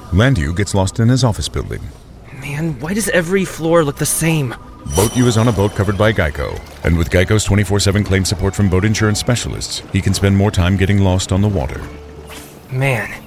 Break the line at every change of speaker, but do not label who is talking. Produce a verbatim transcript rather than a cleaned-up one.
Landu gets lost in his office building.
Man, why does every floor look the same?
Boat U is on a boat covered by Geico, and with Geico's twenty-four seven claim support from boat insurance specialists, he can spend more time getting lost on the water.
Man,